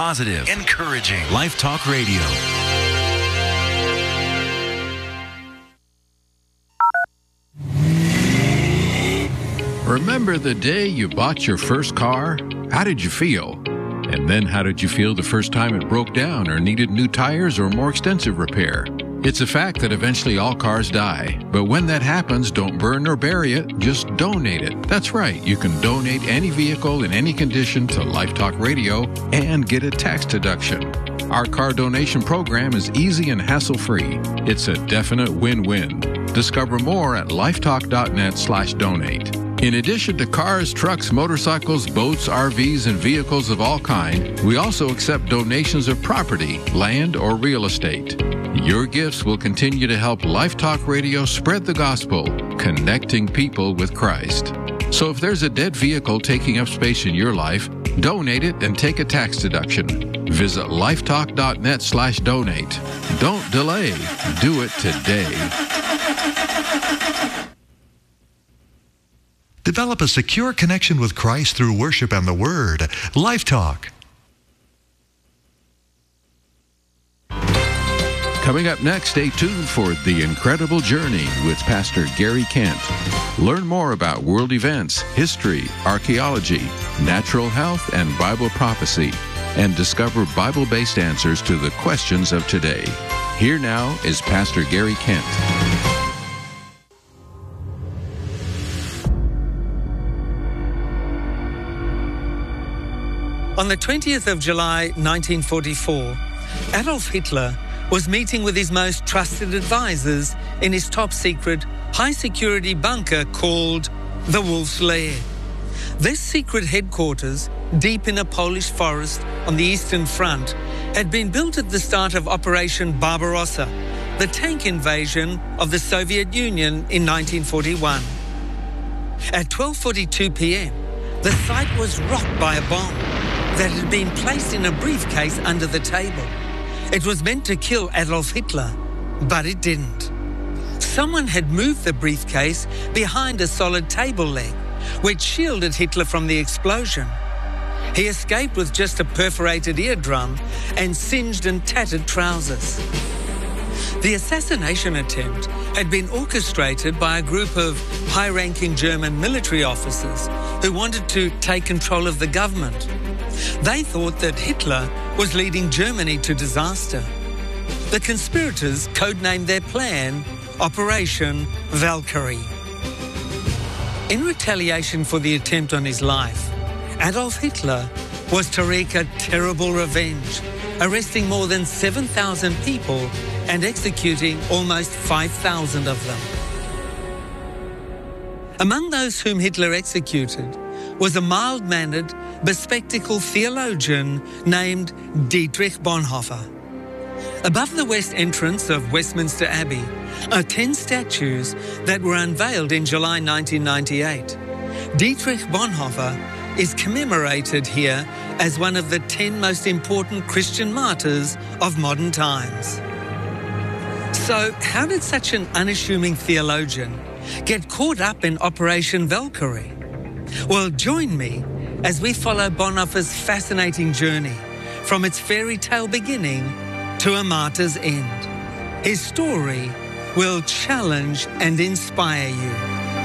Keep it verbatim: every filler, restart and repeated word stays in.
positive, encouraging. Life Talk Radio. Remember the day you bought your first car? How did you feel? And then how did you feel the first time it broke down or needed new tires or more extensive repair? It's a fact that eventually all cars die. But when that happens, don't burn or bury it, just donate it. That's right, you can donate any vehicle in any condition to Life Talk Radio and get a tax deduction. Our car donation program is easy and hassle-free. It's a definite win-win. Discover more at lifetalk.net slash donate. In addition to cars, trucks, motorcycles, boats, R Vs, and vehicles of all kind, we also accept donations of property, land, or real estate. Your gifts will continue to help Life Talk Radio spread the gospel, connecting people with Christ. So if there's a dead vehicle taking up space in your life, donate it and take a tax deduction. Visit lifetalk.net slash donate. Don't delay. Do it today. Develop a secure connection with Christ through worship and the Word. Life Talk. Coming up next, stay tuned for The Incredible Journey with Pastor Gary Kent. Learn more about world events, history, archaeology, natural health, and Bible prophecy, and discover Bible-based answers to the questions of today. Here now is Pastor Gary Kent. On the twentieth of July, nineteen forty-four, Adolf Hitler was meeting with his most trusted advisors in his top-secret, high-security bunker called the Wolf's Lair. This secret headquarters, deep in a Polish forest on the Eastern Front, had been built at the start of Operation Barbarossa, the tank invasion of the Soviet Union in nineteen forty-one. At twelve forty-two p.m., the site was rocked by a bomb that had been placed in a briefcase under the table. It was meant to kill Adolf Hitler, but it didn't. Someone had moved the briefcase behind a solid table leg, which shielded Hitler from the explosion. He escaped with just a perforated eardrum and singed and tattered trousers. The assassination attempt had been orchestrated by a group of high-ranking German military officers who wanted to take control of the government. They thought that Hitler was leading Germany to disaster. The conspirators codenamed their plan Operation Valkyrie. In retaliation for the attempt on his life, Adolf Hitler was to wreak a terrible revenge, arresting more than seven thousand people and executing almost five thousand of them. Among those whom Hitler executed was a mild-mannered, bespectacled theologian named Dietrich Bonhoeffer. Above the west entrance of Westminster Abbey are ten statues that were unveiled in July nineteen ninety-eight. Dietrich Bonhoeffer is commemorated here as one of the ten most important Christian martyrs of modern times. So, how did such an unassuming theologian get caught up in Operation Valkyrie? Well, join me as we follow Bonhoeffer's fascinating journey from its fairy tale beginning to a martyr's end. His story will challenge and inspire you.